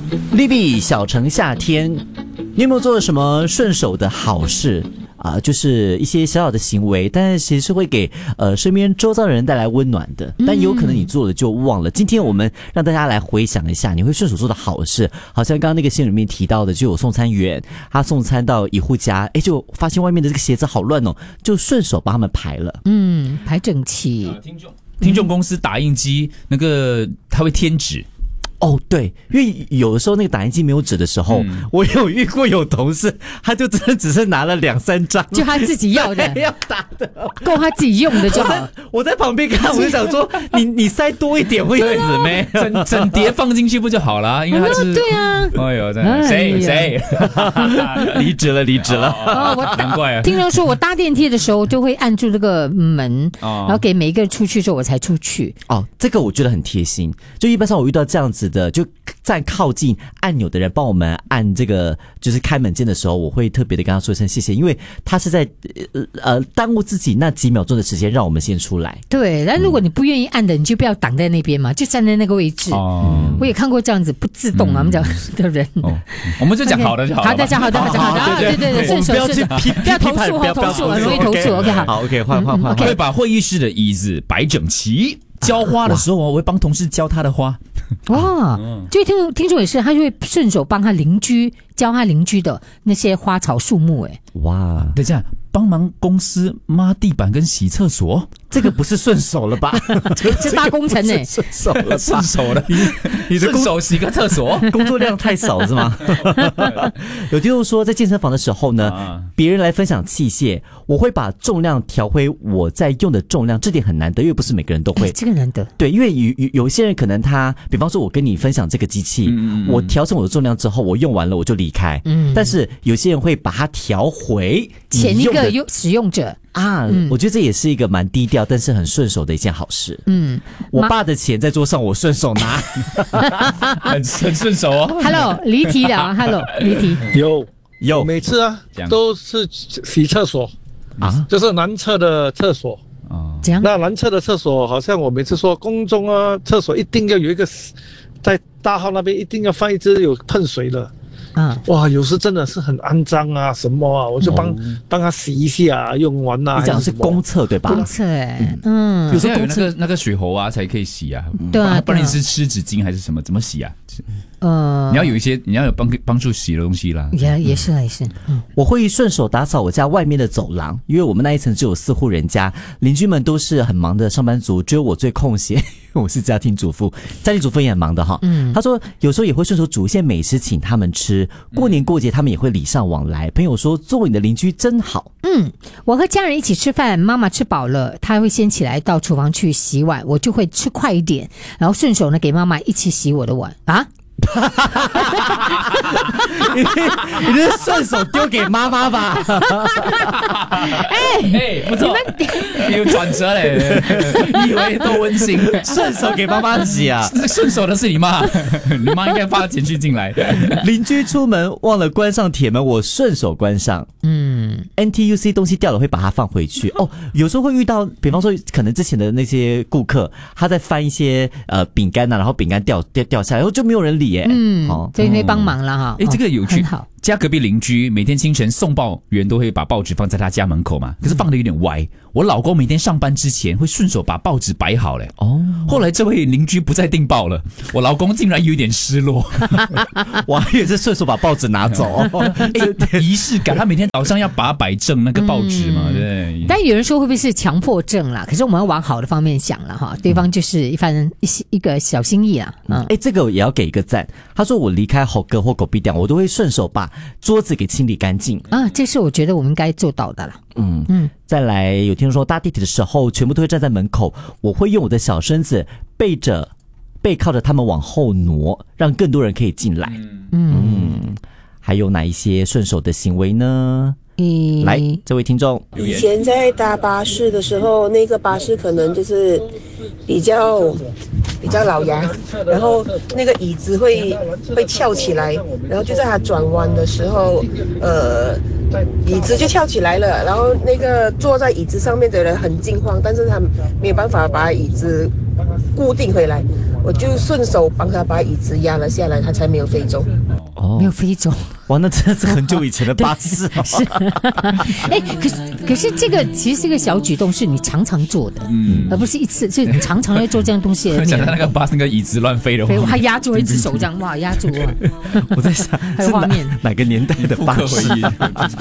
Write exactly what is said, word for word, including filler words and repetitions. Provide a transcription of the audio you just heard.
Libby 小城夏天，你有没有做了什么顺手的好事啊、呃？就是一些小小的行为，但是其实是会给呃身边周遭的人带来温暖的。但有可能你做了就忘了。今天我们让大家来回想一下，你会顺手做的好事。好像刚刚那个新闻里面提到的，就有送餐员，他送餐到一户家，哎，就发现外面的这个鞋子好乱哦，就顺手帮他们排了。 嗯，排整齐。 听众听众公司打印机那个它会添纸。 哦，对，因为有的时候那个打印机没有纸的时候、嗯，我有遇过有同事，他就真的只是拿了两三张， 就他自己要的， 要打的， 够他自己用的就好。 我在, 我在旁边看，我就想说，你你塞多一点会死没？ 整整叠放进去不就好了？因为它是对啊， 哎呦，真的谁谁离职了，离职了。 哦，我难怪啊。 听说说我搭电梯的时候就会按住这个门，哦、然后给每一个人出去之后我才出去。 哦，这个我觉得很贴心。就一般上我遇到这样子的，就站靠近按钮的人帮我们按这个就是开门键的时候，我会特别的跟他说一声谢谢，因为他是在呃呃耽误自己那几秒钟的时间让我们先出来。 对，但如果你不愿意按的，你就不要挡在那边嘛，就站在那个位置。哦，我也看过这样子不自动啊，我们讲的人。 哦，我们就讲好的就好了。 好的，讲好的，讲好的，对对对，顺手是不要投诉，不要投诉，很容易投诉。OK， 好， 好 ，OK， 换换换， 会把会议室的椅子摆整齐。浇花的时候，我会帮同事浇他的花。 哇，就听听说也是，他就会顺手帮他邻居浇他邻居的那些花草树木。哎， 哇， 等一下，帮忙公司抹地板跟洗厕所， 这个不是顺手了吧？ 这大工程哎， 顺手了， 顺手了，你的顺手洗个厕所， 工作量太少是吗？有听众说，在健身房的时候呢，别、啊、人来分享器械，我会把重量调回我在用的重量，这点很难得，因为不是每个人都会。 这个难得， 对，因为有有有些人可能他，比方说我跟你分享这个机器，嗯嗯嗯我调整我的重量之后，我用完了我就离开。嗯，但是有些人会把它调回前一个用使用者。 啊、嗯，我觉得这也是一个蛮低调，但是很顺手的一件好事。嗯，我爸的钱在桌上，我顺手拿， 很很顺手哦。 Hello， 离题了啊 ，Hello， 离题。 有有， 每次啊都是洗厕所啊，就是男厕的厕所啊。这样，那男厕的厕所好像我每次说，公众啊厕所一定要有一个，在大号那边一定要放一支有喷水的。嗯，哇，有时真的是很肮脏啊，什么啊，我就帮、嗯、帮他洗一下，用完啊。 你讲的是公厕对吧？ 公厕哎，嗯， 有时候有那个那个水喉啊才可以洗啊，对啊，不然你是湿纸巾还是什么？怎么洗啊？呃，你要有一些，你要有帮帮助洗的东西啦。 也也是也是，嗯， 我会顺手打扫我家外面的走廊，因为我们那一层只有四户人家，邻居们都是很忙的上班族，只有我最空闲，因为我是家庭主妇，家庭主妇也很忙的哈。嗯，他说有时候也会顺手煮一些美食请他们吃，过年过节他们也会礼尚往来。朋友说做你的邻居真好。 嗯，我和家人一起吃饭，妈妈吃饱了，她会先起来到厨房去洗碗，我就会吃快一点，然后顺手呢给妈妈一起洗我的碗啊。 你你是顺手丢给妈妈吧？ 哎哎，不错，你有转折嘞，以为多温馨， 顺手给妈妈洗啊？ 顺手的是你妈，你妈应该发简讯进来。 邻居出门忘了关上铁门，我顺手关上。嗯 ，N T U C 东西掉了会把它放回去。哦，有时候会遇到，比方说可能之前的那些顾客，他在翻一些呃饼干啊，然后饼干掉掉掉下来，然后就没有人理。 嗯，哦，所以你帮忙了哈。 哎、嗯，这个有趣。 很好。 家隔壁邻居每天清晨送报员都会把报纸放在他家门口嘛，可是放的有点歪。我老公每天上班之前会顺手把报纸摆好嘞。哦，后来这位邻居不再订报了，我老公竟然有点失落。 我还以为是顺手把报纸拿走， 仪式感。他每天早上要把它摆正那个报纸嘛，嗯、对。 但有人说会不会是强迫症啦？可是我们要往好的方面想了哈，对方就是一番一一个小心意啦。嗯， 哎，这个也要给一个赞。他说我离开猴哥或狗逼店，我都会顺手把桌子给清理干净啊，这是我觉得我们应该做到的啦。 嗯嗯，再来有听说搭地铁的时候，全部都会站在门口，我会用我的小身子背着背靠着他们往后挪，让更多人可以进来。嗯嗯，还有哪一些顺手的行为呢？嗯，来，这位听众， 以前在搭巴士的时候，那个巴士可能就是比较比较老牙，然后那个椅子会会翘起来，然后就在它转弯的时候，呃，椅子就翘起来了，然后那个坐在椅子上面的人很惊慌，但是他没有办法把椅子固定回来。 我就顺手帮他把椅子压了下来，他才没有飞走。 哦，没有飞走。 哇，那真的是很久以前的巴士、哦。 是，哎，可是可是这个其实这个小举动是你常常做的，嗯，而不是一次，是你常常在做这样东西。 想到那个巴士那个椅子乱飞的话， 他压住一只手这样，哇，压住啊！ 我在想， 还有画面， 哪个年代的巴士？